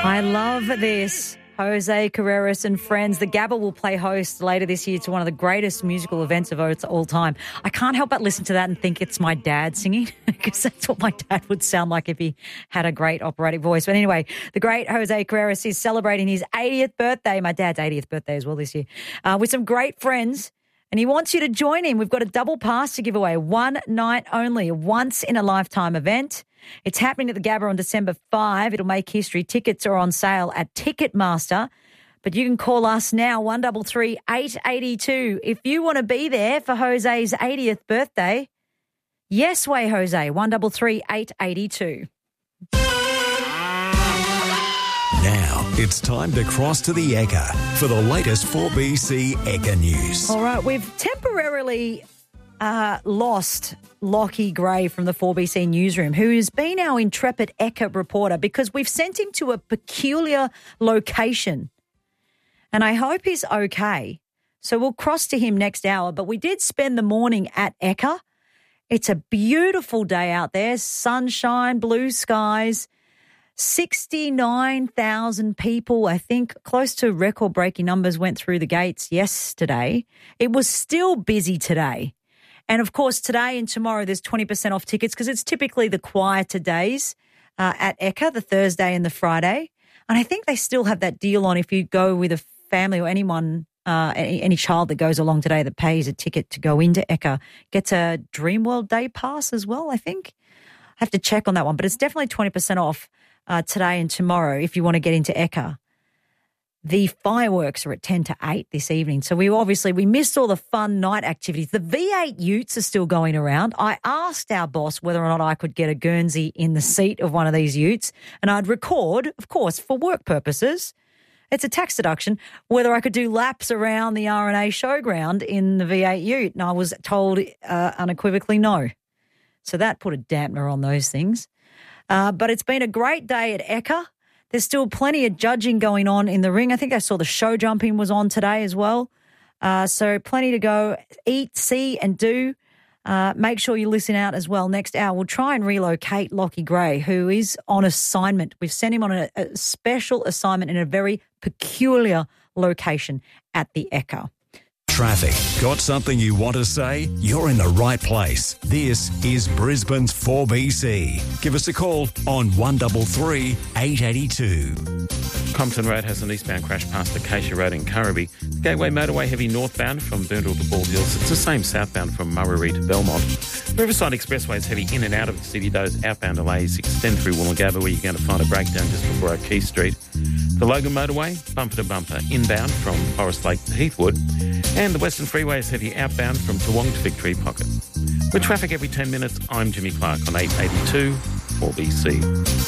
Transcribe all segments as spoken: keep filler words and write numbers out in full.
I love this. Jose Carreras and friends. The Gabba will play host later this year to one of the greatest musical events of all time. I can't help but listen to that and think it's my dad singing because that's what my dad would sound like if he had a great operatic voice. But anyway, the great Jose Carreras is celebrating his eightieth birthday, my dad's eightieth birthday as well this year, uh, with some great friends. And he wants you to join him. We've got a double pass to give away, one night only, a once-in-a-lifetime event. It's happening at the Gabba on December fifth. It'll make history. Tickets are on sale at Ticketmaster. But you can call us now, one three three, eight eight two. If you want to be there for Jose's eightieth birthday, yes way, Jose, one three three, eight eight two. Now it's time to cross to the Ekka for the latest four B C Ekka news. All right, we've temporarily uh, lost Lockie Gray from the four B C newsroom, who has been our intrepid Ekka reporter, because we've sent him to a peculiar location. And I hope he's okay. So we'll cross to him next hour. But we did spend the morning at Ekka. It's a beautiful day out there, sunshine, blue skies. sixty-nine thousand people, I think, close to record-breaking numbers went through the gates yesterday. It was still busy today. And, of course, today and tomorrow there's twenty percent off tickets because it's typically the quieter days uh, at Ekka, the Thursday and the Friday. And I think they still have that deal on if you go with a family or anyone, uh, any, any child that goes along today that pays a ticket to go into Ekka, gets a Dreamworld Day Pass as well, I think. I have to check on that one, but it's definitely twenty percent off Uh, today and tomorrow if you want to get into Ekka. The fireworks are at ten to eight this evening. So we obviously, we missed all the fun night activities. The V eight utes are still going around. I asked our boss whether or not I could get a Guernsey in the seat of one of these utes, and I'd record, of course, for work purposes. It's a tax deduction, whether I could do laps around the R N A showground in the V eight ute. And I was told uh, unequivocally no. So that put a dampener on those things. Uh, but it's been a great day at Ekka. There's still plenty of judging going on in the ring. I think I saw the show jumping was on today as well. Uh, so plenty to go. Eat, see and do. Uh, make sure you listen out as well. Next hour, we'll try and relocate Lockie Gray, who is on assignment. We've sent him on a, a special assignment in a very peculiar location at the Ekka. Traffic. Got something you want to say? You're in the right place. This is Brisbane's four B C. Give us a call on one three three, eight eight two. Compton Road has an eastbound crash past Acacia Road in Currabee. Gateway Motorway heavy northbound from Boondall to Bald Hills. It's the same southbound from Murray to Belmont. Riverside Expressway is heavy in and out of the city. Those outbound delays extend through Woolloongabba, where you're going to find a breakdown just before O'Keefe Street. The Logan Motorway, bumper to bumper, inbound from Forest Lake to Heathwood. And the Western Freeway is heavy outbound from Toowong to Victory Pocket. With traffic every ten minutes, I'm Jimmy Clark on eight eighty-two four B C.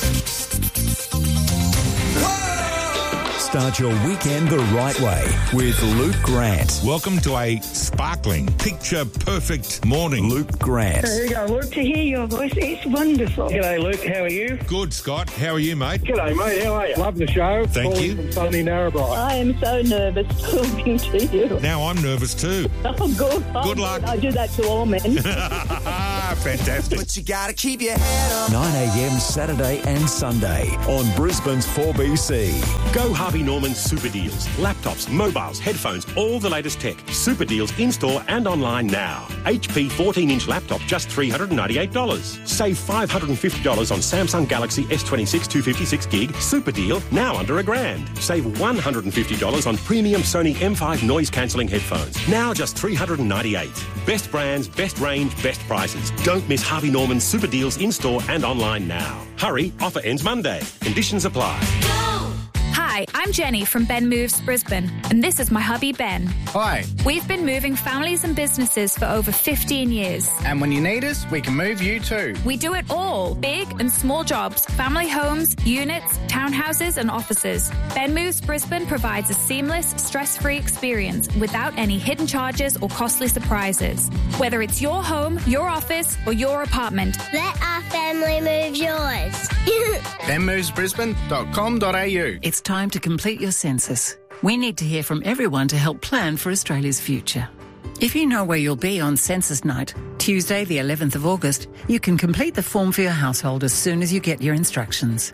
Start your weekend the right way with Luke Grant. Welcome to a sparkling, picture-perfect morning. Luke Grant. There you go, Luke. To hear your voice, it's wonderful. G'day, Luke. How are you? Good, Scott. How are you, mate? G'day, mate. How are you? Love the show. Thank Calling you. From sunny Narrabri. I am so nervous talking to you. Now I'm nervous too. Oh, good. Oh, Good luck. I do that to all men. Fantastic. But you gotta keep your head up. nine a.m. Saturday and Sunday on Brisbane's four B C. Go Harvey Norman Super Deals. Laptops, mobiles, headphones, all the latest tech. Super Deals in-store and online now. H P fourteen-inch laptop, just three hundred ninety-eight dollars. Save five hundred fifty dollars on Samsung Galaxy S twenty-six two fifty-six gig. Super Deal, now under a grand. Save one hundred fifty dollars on premium Sony M five noise-cancelling headphones. Now just three hundred ninety-eight dollars. Best brands, best range, best prices. Don't miss Harvey Norman Super Deals in-store and online now. Hurry, offer ends Monday. Conditions apply. Hi, I'm Jenny from Ben Moves Brisbane, and this is my hubby Ben. Hi. We've been moving families and businesses for over fifteen years. And when you need us, we can move you too. We do it all, big and small jobs, family homes, units, townhouses and offices. Ben Moves Brisbane provides a seamless, stress-free experience without any hidden charges or costly surprises. Whether it's your home, your office or your apartment. Let our family move yours. ben moves brisbane dot com dot a u. It's time to complete your census. We need to hear from everyone to help plan for Australia's future. If you know where you'll be on census night, Tuesday the eleventh of August, you can complete the form for your household as soon as you get your instructions.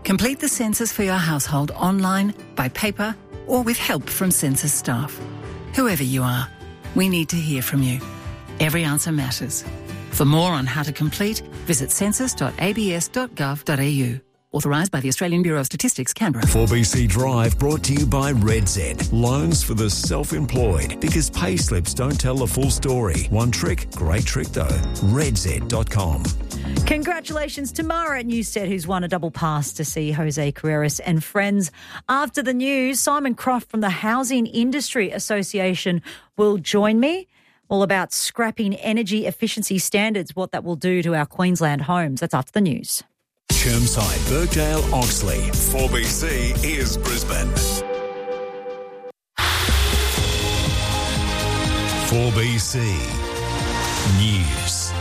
Complete the census for your household online, by paper, or with help from census staff. Whoever you are, we need to hear from you. Every answer matters. For more on how to complete, visit census dot a b s dot gov dot a u. Authorised by the Australian Bureau of Statistics, Canberra. four B C Drive brought to you by RedZ. Loans for the self-employed, because pay slips don't tell the full story. One trick, great trick though. red z dot com. Congratulations to Mara at Newstead, who's won a double pass to see Jose Carreras and friends. After the news, Simon Croft from the Housing Industry Association will join me. All about scrapping energy efficiency standards, what that will do to our Queensland homes. That's after the news. Chermside, Birkdale, Oxley. four B C is Brisbane. four B C News.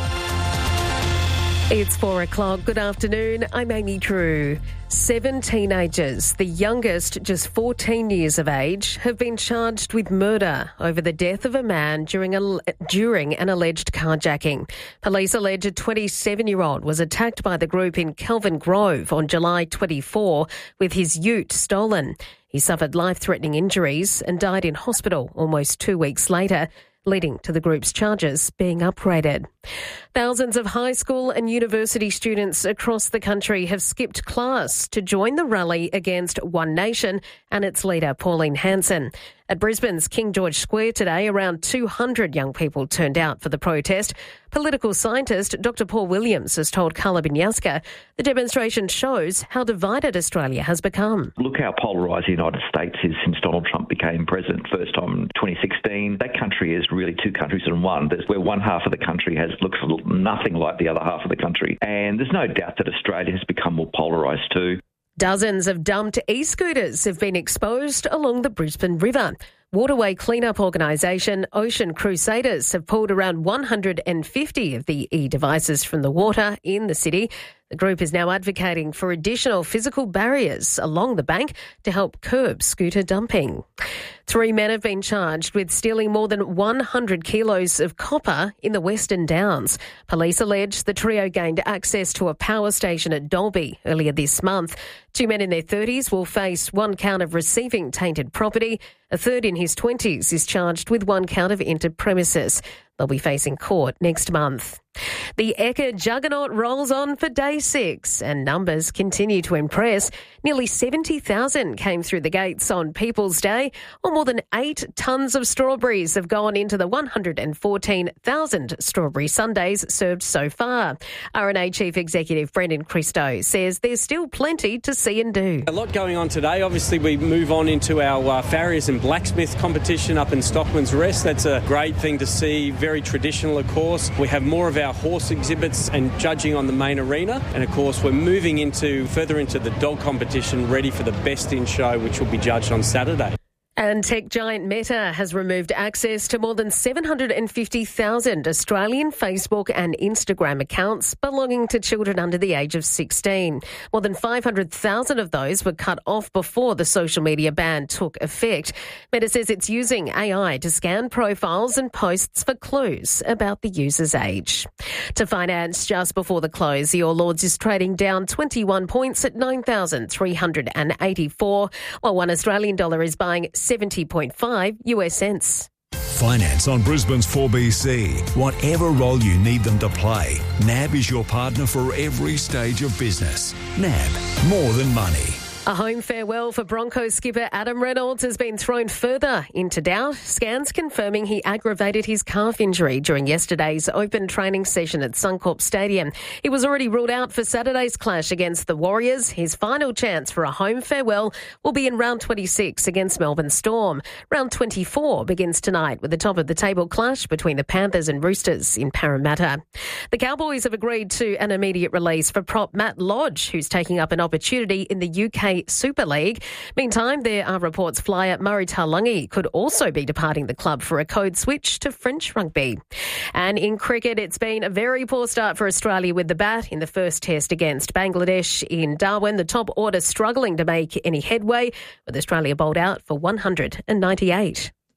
It's four o'clock. Good afternoon. I'm Amy Drew. Seven teenagers, the youngest just fourteen years of age, have been charged with murder over the death of a man during a, during an alleged carjacking. Police allege a twenty-seven-year-old was attacked by the group in Kelvin Grove on July twenty-fourth with his ute stolen. He suffered life-threatening injuries and died in hospital almost two weeks later, leading to the group's charges being upgraded. Thousands of high school and university students across the country have skipped class to join the rally against One Nation and its leader, Pauline Hanson. At Brisbane's King George Square today, around two hundred young people turned out for the protest. Political scientist Doctor Paul Williams has told Carla Binyaska the demonstration shows how divided Australia has become. Look how polarised the United States is since Donald Trump became president first time in twenty sixteen. That country is really two countries in one. There's where one half of the country has looks nothing like the other half of the country. And there's no doubt that Australia has become more polarised too. Dozens of dumped e-scooters have been exposed along the Brisbane River. Waterway cleanup organisation Ocean Crusaders have pulled around one hundred fifty of the e-devices from the water in the city. The group is now advocating for additional physical barriers along the bank to help curb scooter dumping. Three men have been charged with stealing more than one hundred kilos of copper in the Western Downs. Police allege the trio gained access to a power station at Dalby earlier this month. Two men in their thirties will face one count of receiving tainted property. A third in his twenties is charged with one count of entered premises. They'll be facing court next month. The Ekka juggernaut rolls on for day six and numbers continue to impress. Nearly seventy thousand came through the gates on People's Day, or more than eight tonnes of strawberries have gone into the one hundred fourteen thousand strawberry sundaes served so far. R N A Chief Executive Brendan Christo says there's still plenty to see and do. A lot going on today. Obviously, we move on into our uh, farriers and blacksmith competition up in Stockman's Rest. That's a great thing to see. Very traditional, of course. We have more of our horse exhibits and judging on the main arena. And, of course, we're moving into further into the dog competition, ready for the Best in Show, which will be judged on Saturday. And tech giant Meta has removed access to more than seven hundred fifty thousand Australian Facebook and Instagram accounts belonging to children under the age of sixteen. More than five hundred thousand of those were cut off before the social media ban took effect. Meta says it's using A I to scan profiles and posts for clues about the user's age. To finance just before the close, the All Lords is trading down twenty-one points at nine thousand three hundred eighty-four, while one Australian dollar is buying seventy point five U S cents. Finance on Brisbane's four B C. Whatever role you need them to play, N A B is your partner for every stage of business. N A B, more than money. A home farewell for Broncos skipper Adam Reynolds has been thrown further into doubt. Scans confirming he aggravated his calf injury during yesterday's open training session at Suncorp Stadium. He was already ruled out for Saturday's clash against the Warriors. His final chance for a home farewell will be in round twenty-six against Melbourne Storm. Round twenty-four begins tonight with the top-of-the-table clash between the Panthers and Roosters in Parramatta. The Cowboys have agreed to an immediate release for prop Matt Lodge, who's taking up an opportunity in the U K Super League. Meantime, there are reports flyer Murray Taulagi could also be departing the club for a code switch to French rugby. And in cricket, it's been a very poor start for Australia with the bat in the first test against Bangladesh in Darwin. The top order struggling to make any headway, with Australia bowled out for one hundred ninety-eight.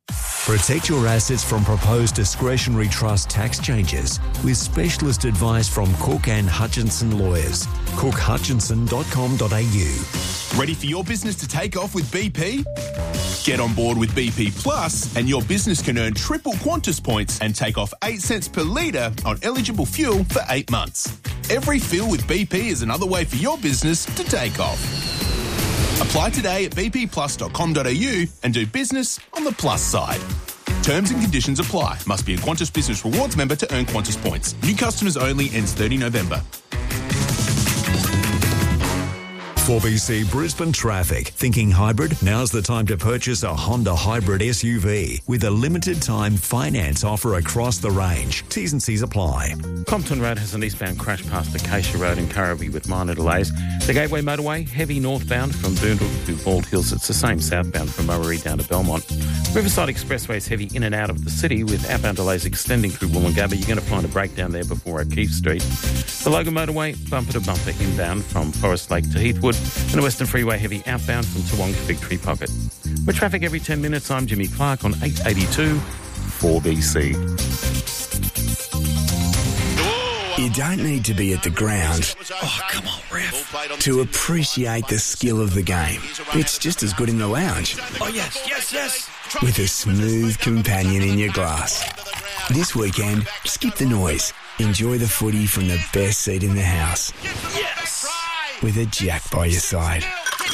Protect your assets from proposed discretionary trust tax changes with specialist advice from Cook and Hutchinson Lawyers. cook hutchinson dot com dot a u. Ready for your business to take off with B P? Get on board with B P Plus and your business can earn triple Qantas points and take off eight cents per litre on eligible fuel for eight months. Every fill with B P is another way for your business to take off. Apply today at b p plus dot com dot a u and do business on the plus side. Terms and conditions apply. Must be a Qantas Business Rewards member to earn Qantas points. New customers only, ends thirtieth of November. four B C Brisbane Traffic. Thinking hybrid? Now's the time to purchase a Honda Hybrid S U V with a limited time finance offer across the range. T's and C's apply. Compton Road has an eastbound crash past Acacia Road in Currabee with minor delays. The Gateway Motorway, heavy northbound from Boondall to Bald Hills. It's the same southbound from Murray down to Belmont. Riverside Expressway is heavy in and out of the city with outbound delays extending through Wollongabba. You're going to find a breakdown there before O'Keefe Street. The Logan Motorway, bumper to bumper inbound from Forest Lake to Heathwood. And the Western Freeway heavy outbound from Toowong to Victory Pocket. With traffic every ten minutes, I'm Jimmy Clark on eight eighty-two four B C. You don't need to be at the ground, oh come on ref, to appreciate the skill of the game. It's just as good in the lounge. Oh yes, yes, yes. With a smooth companion in your glass. This weekend, skip the noise. Enjoy the footy from the best seat in the house. Yes. With a Jack by your side.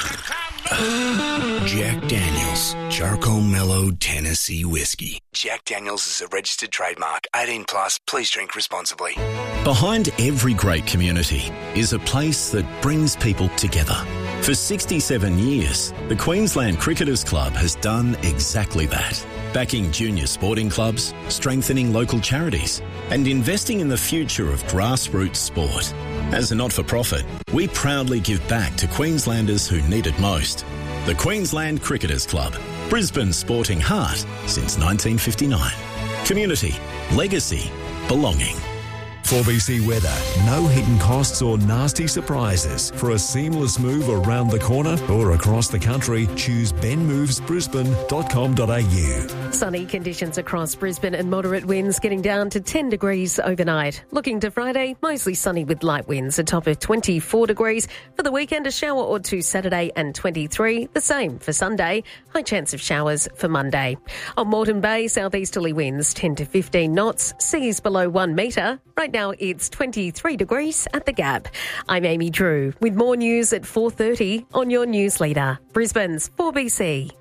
Jack Daniels, Charcoal Mellow Tennessee Whiskey. Jack Daniels is a registered trademark. eighteen plus, please drink responsibly. Behind every great community is a place that brings people together. For sixty-seven years, the Queensland Cricketers Club has done exactly that. Backing junior sporting clubs, strengthening local charities, and investing in the future of grassroots sport. As a not-for-profit, we proudly give back to Queenslanders who need it most. The Queensland Cricketers Club, Brisbane's sporting heart since nineteen fifty-nine. Community, legacy, belonging. four B C weather. No hidden costs or nasty surprises. For a seamless move around the corner or across the country, choose ben moves brisbane dot com dot a u. Sunny conditions across Brisbane and moderate winds getting down to ten degrees overnight. Looking to Friday, mostly sunny with light winds, a top of twenty-four degrees. For the weekend, a shower or two Saturday and twenty-three. The same for Sunday. High chance of showers for Monday. On Moreton Bay, southeasterly winds ten to fifteen knots. Seas below one metre. Right now it's twenty-three degrees at the Gap. I'm Amy Drew with more news at four thirty on your news leader, Brisbane's four B C.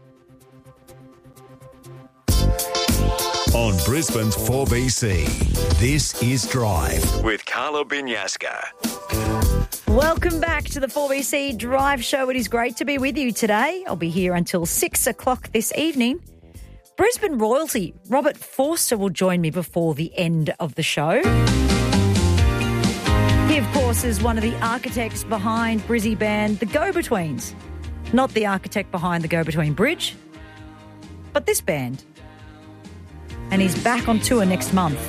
On Brisbane's four B C, this is Drive with Carla Binyaska. Welcome back to the four B C Drive Show. It is great to be with you today. I'll be here until six o'clock this evening. Brisbane royalty Robert Forster will join me before the end of the show. He, of course, is one of the architects behind Brizzy band The Go-Betweens. Not the architect behind the Go-Between Bridge, but this band. And he's back on tour next month.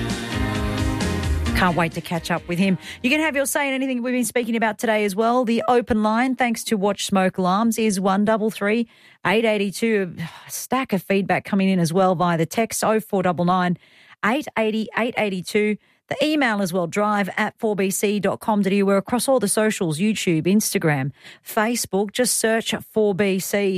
Can't wait to catch up with him. You can have your say in anything we've been speaking about today as well. The open line, thanks to Watch Smoke Alarms, is one double three eight eight two. A stack of feedback coming in as well via the text oh four nine nine eight eight oh eight eight two. The email as well, drive at four b c dot com dot a u. We're across all the socials, YouTube, Instagram, Facebook. Just search four B C.